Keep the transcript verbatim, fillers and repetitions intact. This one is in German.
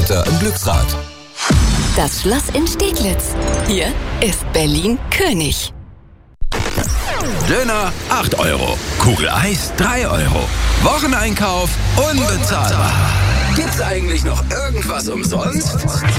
Exporter im Glücksrad. Das Schloss in Steglitz. Hier ist Berlin König. Döner acht Euro. Kugel Eis drei Euro. Wocheneinkauf unbezahlbar. Gibt's eigentlich noch irgendwas umsonst?